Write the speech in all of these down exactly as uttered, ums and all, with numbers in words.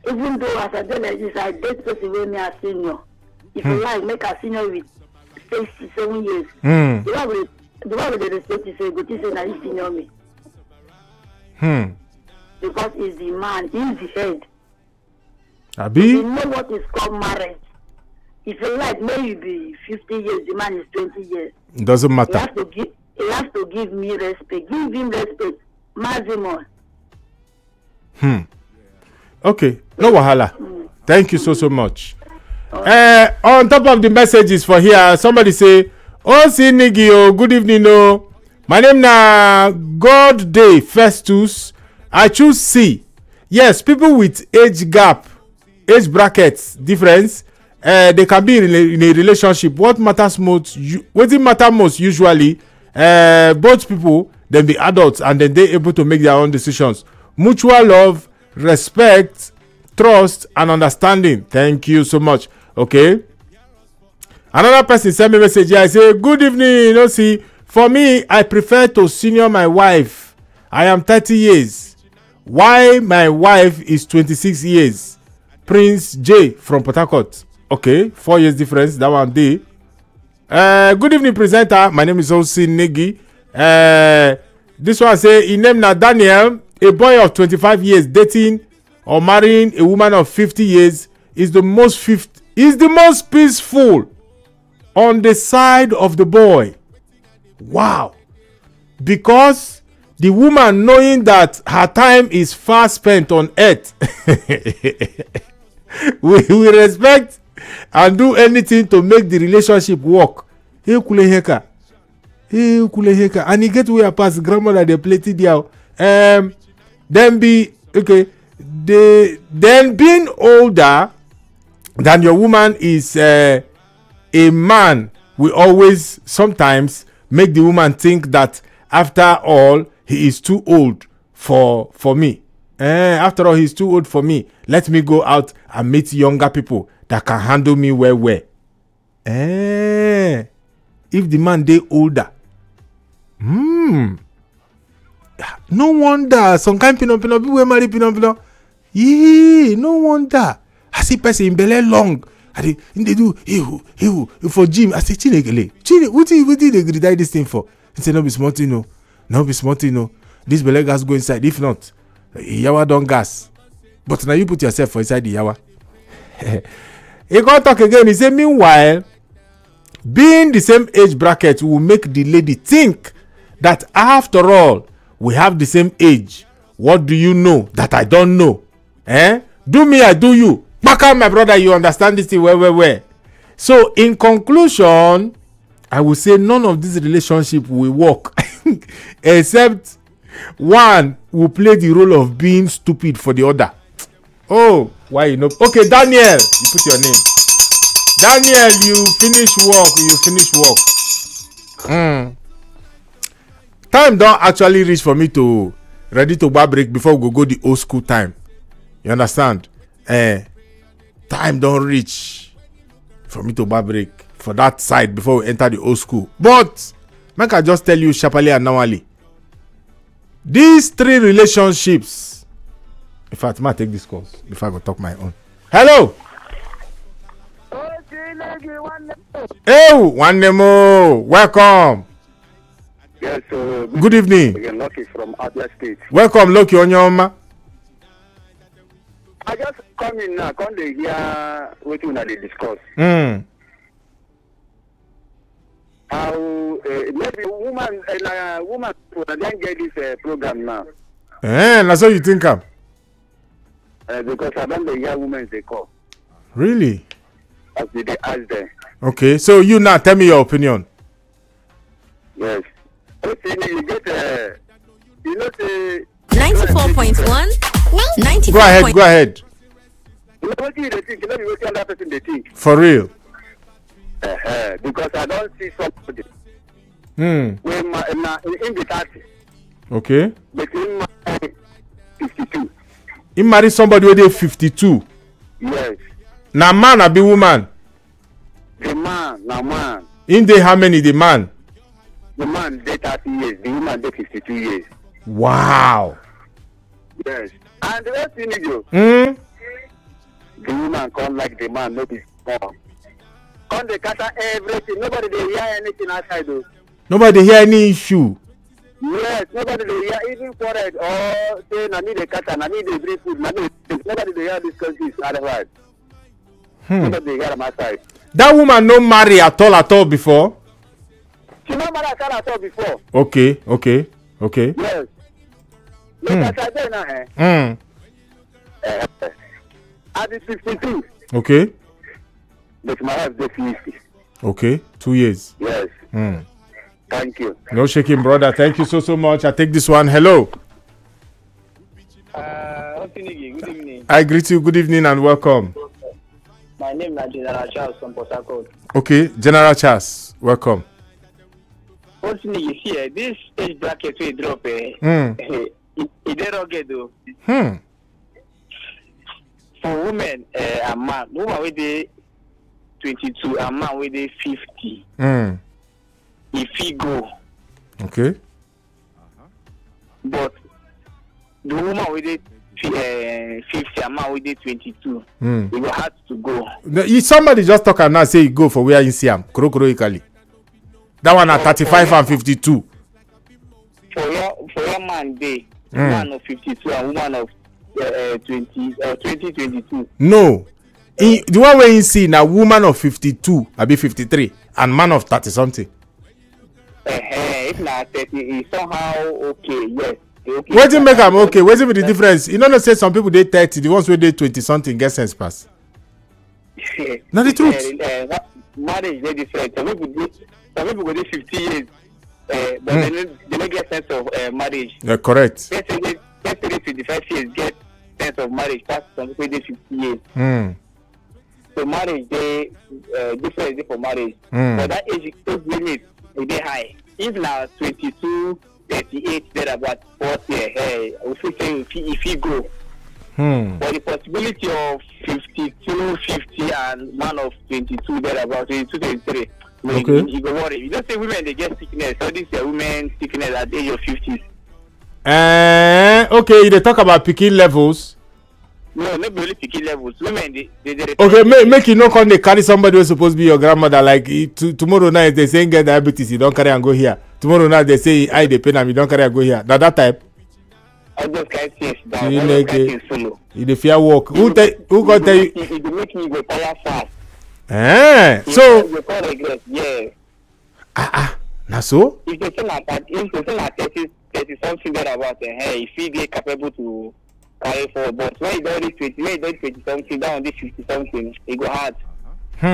even though as I do like this, I date person with me as senior. If hmm. you like, make a senior with sixty-seven years. Hmm. The one with the one with the respect is say, go to say now you senior me. Hmm. Because he's the man, he's the head. Abi? You know what is called marriage. If you like, maybe fifty years, the man is twenty years. It doesn't matter. He has to give, he has to give me respect. Give him respect. Maximum. Hmm. Okay. No wahala. Mm. Thank you so, so much. Uh, on top of the messages for here, somebody say, oh, see Nigi, oh, good evening, oh. My name na God Day Festus. I choose C. Yes, people with age gap, age brackets difference, uh, they can be in a, in a relationship. What matters most, what it matter most usually, uh, both people, then be adults, and then they able to make their own decisions. Mutual love, respect, trust, and understanding. Thank you so much. Okay. Another person sent me a message here. I say, good evening. You know, see, for me, I prefer to senior my wife. I am thirty years. Why my wife is twenty-six years? Prince J from Port Harcourt. Okay, four years difference. That one day. Uh, good evening, presenter. My name is Osi Negi. Uh, this one say, in name na Daniel, a boy of twenty-five years dating or marrying a woman of fifty years is the most fifty, is the most peaceful on the side of the boy. Wow. Because the woman, knowing that her time is far spent on earth, we will respect and do anything to make the relationship work. Hey, kuleheka. Hey, kuleheka. And he get where past grandmother they plenty there. Um, then be okay. They then being older than your woman is uh, a man will always sometimes make the woman think that after all he is too old for for me. Eh, after all he's too old for me. Let me go out and meet younger people that can handle me well well. Eh, if the man dey older. Hmm. No wonder some kind pinot pinot people wey marry pinot pinot. Yeah, no wonder. I see person in belle long. I dey they do ew ew for gym. I say Chinekele. Chine, what you what you dey die this thing for? He say no be small thing, no. No be small thing, no. This belle gas go inside. If not, yawa don gas. But now you put yourself for inside the yawa. He go talk again. He say meanwhile, being the same age bracket will make the lady think that after all we have the same age. What do you know that I don't know? Eh? Do me, I do you. Baka, my brother, you understand this thing well, well, well. So, in conclusion, I will say none of this relationship will work except one will play the role of being stupid for the other. Oh, why you know? Okay, Daniel, you put your name. Daniel, you finish work. You finish work. Mm. Time don't actually reach for me to ready to bar break before we go, go the old school time. You understand? Eh, time don't reach for me to bar break for that side before we enter the old school. But make I just tell you sharply and normally. These three relationships. In fact, I might take this course before I go talk my own. Hello. Hey, one more. Welcome. Yes, uh, good evening. Again, Lucky from Abia State. Welcome, Lucky on your ma. I just come in now, come to hear what you want to discuss. Hmm. How uh, maybe woman, uh, woman, don't get this uh, program now. Eh, that's what you think of. Uh, because I don't hear women they call. Really? As they ask them. Okay, so you now tell me your opinion. Yes. Okay, you get uh, you know the ninety-four point one. ninety-four. Go ahead, go ahead. You know what you think? You know what the other person they think. For real. Uh-huh. Because I don't see somebody. Hmm. When my, my in the thirty. Okay. But in my fifty-two. He married somebody with a fifty-two. Yes. Now man or be woman? The man, now man. In the how many the man? The man dey thirty years, the woman dey fifty-two years. Wow. Yes. And the rest thing is you. Hmm. woman come like the man, no be small. Come they cater everything. Nobody they hear anything outside though. Nobody hear any issue. Yes, nobody they hear even quarrel or say na me they cater, na me they bring food, na me. Nobody they hear these countries otherwise. Hmm. Nobody they hear them outside. That woman no marry at all at all before. She no marry at all at all before. Okay, okay, okay. Yes. Hmm. Look at that now, eh? Hmm. Uh, at the fifty-two. Okay. But my wife dey fifty. Okay. Two years. Yes. Hmm. Thank you. No shaking, brother. Thank you so so much. I take this one. Hello. Uh, good evening. I greet you. Good evening and welcome. My name is General Charles from Port Harcourt. Okay, General Charles, welcome. What's you see? Uh, this age bracket we drop. Uh, Mm. it it dey rugged though. Hmm. For women, uh, a man, woman with the twenty-two, a man with the fifty. Hmm. If he go, Okay. but the woman with the uh, fifty, a man with the twenty-two, Hmm. he will have to go. The- you- Somebody just talk and now say you go for where you see him. Kuro Kuro Ikali. That one at thirty-five and fifty-two. For your for your man day, Mm. man of fifty-two and woman of uh, uh, twenty, uh, twenty twenty-two. No. In, the one where you see now woman of fifty-two, I be fifty-three, and man of thirty something. Uh, if not thirty, is somehow okay. Yes. Okay. What do you make am okay? What's be the difference? You know, not say some people they thirty, the ones where they twenty something get sense pass. Not the truth. Uh, uh, marriage is different. Some people do, some people go do fifty years, uh, but Mm. they, don't, they don't get sense of uh, marriage. Yeah, correct. Let's say they- let's say they twenty-five years get sense of marriage. Past some people they fifty years. Hmm. So marriage they uh, different for marriage. Mm. But that age, age limit is they high. If now twenty-two, thirty-eight, there about forty, hey, we feel say if he, if he go. Hmm. But the possibility of fifty-two, fifty, and man of twenty-two, there about twenty-two, twenty-three, Okay. you, you go worry. You don't say women they get sickness. So this is women sickness at the age of fifties. Uh, okay, they talk about picking levels. No, not only picking levels. Women they they, they Okay, make, make you no come they carry somebody who's supposed to be your grandmother. Like eh, to, tomorrow night they say get diabetes, you don't carry and go here. Tomorrow night they say I dey pain am, you don't carry and go here. Now that type, all those kind of things. That, You all make those kind it- of things follow. you dey fear work. Who tell who go tell you? It will make me go tire fast. Eh, You so you can't regret. Yeah. ah ah, na so? If they say like that, if they say like thirty, thirty something there about uh, hey, if he get capable to carry forward, but when you don't reach twenty, when you don't twenty something, down this fifty something, it go hard. Hmm.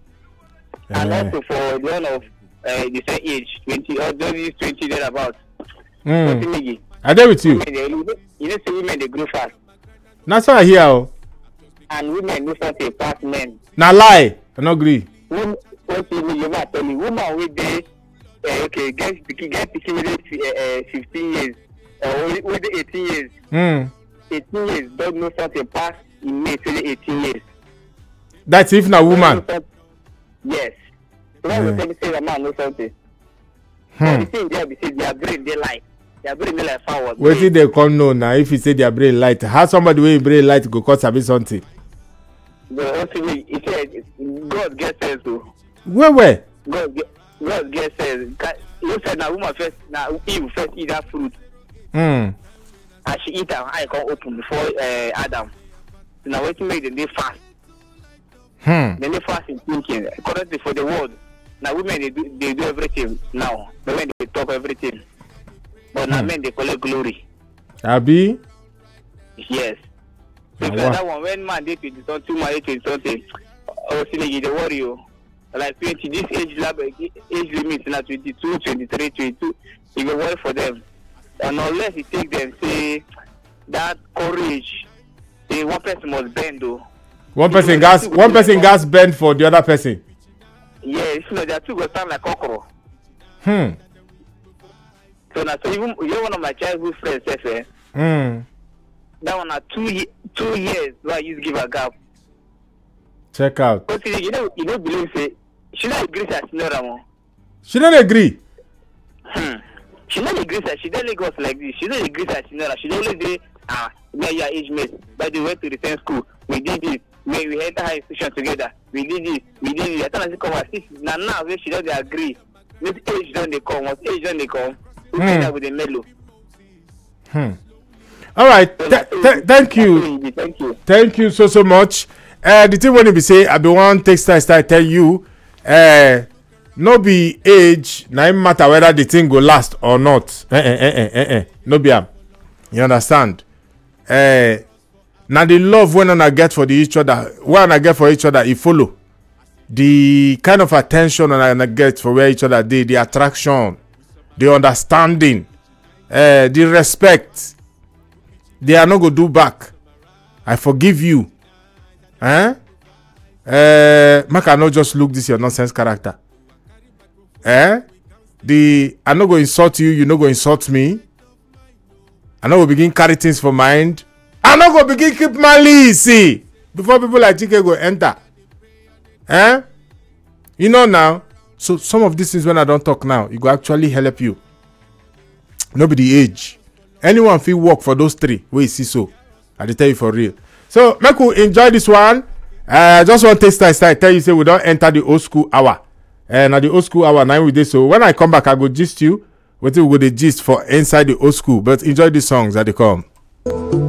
And Eh, also for the one of uh, the same age, twenty or those twenty there about. Hmm. Hmm. I dey with you. Women, they, you know, say women they grow fast, Na so I hear o. and women know something past men. Na lie. I no agree. Women, what you mean? You might tell me, woman with the uh, okay, get picky, get picky with uh, fifteen years or with with the eighteen years. Hmm. eighteen years don't know something past in May till eighteen years. That's if na woman. Yes. So when we say a man knows something. Hmm. The thing there be say their brain they like. Their brain they like forward. Wetin dey come know na if you say their brain light, how somebody wey him brain light go cause sabi something? The only thing he said God get sense o. Where where? God get God get sense. He said na woman first na Eve first eat that fruit Hmm. and she eat am eye come open before uh, Adam. So na wetin make dem dey fast. Hmm. Then they fast in thinking. Currently for the world, now women they do, they do everything now. The men they talk everything, but now Hmm. men they collect glory. Abi? Yes. So Now for what? that one, when man they twenty something, man they twenty something, I was saying they worry you. Like twenty, this age lab, age limit now twenty-two, twenty-three, twenty-two. You go worry for them, and unless you take them, say that courage, say one person must bend though. One person gas one person gas bend for the other person. Yeah, if not, that two go stand like okra. Hmm. So now, so even you're one of my childhood friends, sef, eh? Hmm. That one are two ye- two years where I used to give a gap. Check out. But you you know, you don't believe say she not agree that she know Ramon. She don't agree. Hmm. She not agree that she don't Lagos like this. She don't agree that she know that she don't only say ah, me and your age mate. By the way, to the same school, we did this, May we enter high institution together. We did this, we did this. I tell her to come and see. Now, now, when she doesn't agree, this age don't they come? What age don't they come? We mm. that with the mellow. Hmm. All right. So th- th- thank you. Thank you. Thank you so so much. Uh, the thing when you be say, I be one text style I tell you, uh, no be age. Now it matter whether the thing go last or not. Eh eh eh eh eh. eh. No be am. You understand? Uh, now the love when I get for the each other, when I get for each other, it follow. The kind of attention I get for where each other did, the attraction, the understanding, uh, the respect. They are not go do back. I forgive you. Eh? Uh, Mark, I not just look this your nonsense character. Eh? The I not go insult you, you not go insult me. I not go begin carry things for mind. I not go begin keep my lease, see, before people like Chike go enter. Eh? You know now. So some of these things when I don't talk now, it go actually help you. Nobody age. Anyone feel work for those three. We see so. I tell you for real. So make we enjoy this one. Uh, just one taste test. I tell you say we don't enter the old school hour. And at the old school hour nine with this. So when I come back, I go gist you. What we go the gist for inside the old school. But enjoy the songs that they come.